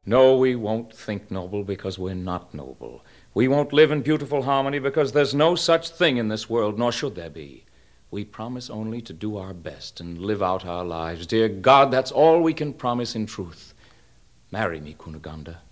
No, we won't think noble because we're not noble. We won't live in beautiful harmony because there's no such thing in this world, nor should there be. We promise only to do our best and live out our lives. Dear God, that's all we can promise in truth. Marry me, Cunegonde.